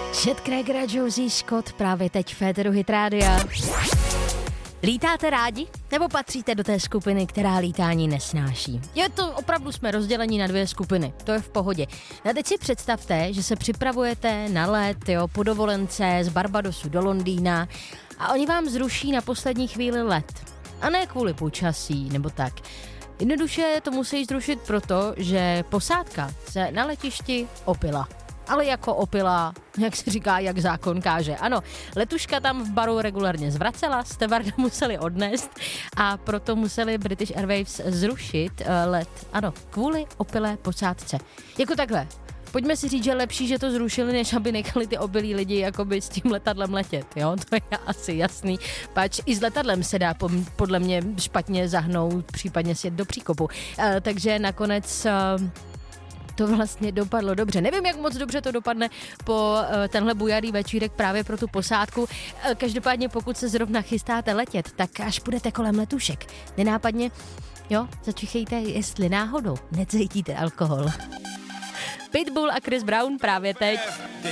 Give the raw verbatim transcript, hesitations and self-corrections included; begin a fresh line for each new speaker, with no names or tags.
Chet Krieger a Josie Scott právě teď v Féteru Hit Rádia. Lítáte rádi? Nebo patříte do té skupiny, která lítání nesnáší? Je to opravdu, jsme rozdělení na dvě skupiny, to je v pohodě. A teď si představte, že se připravujete na let, jo, po dovolence z Barbadosu do Londýna a oni vám zruší na poslední chvíli let. A ne kvůli počasí nebo tak. Jednoduše to musí zrušit proto, že posádka se na letišti opila. Ale jako opila, jak se říká, jak zákon káže. Ano, letuška tam v baru regulárně zvracela, stevarda museli odnést a proto museli British Airways zrušit uh, let. Ano, kvůli opilé posádce. Jako takhle. Pojďme si říct, že lepší, že to zrušili, než aby nechali ty obilí lidi jakoby s tím letadlem letět, jo? To je asi jasný. Pač i s letadlem se dá podle mě špatně zahnout, případně sjet do příkopu. Uh, takže nakonec... Uh, to vlastně dopadlo dobře. Nevím, jak moc dobře to dopadne po uh, tenhle bujarý večírek právě pro tu posádku. Uh, každopádně, pokud se zrovna chystáte letět, tak až půjdete kolem letušek, nenápadně, jo, začichejte, jestli náhodou necítíte alkohol. Pitbull a Chris Brown právě teď.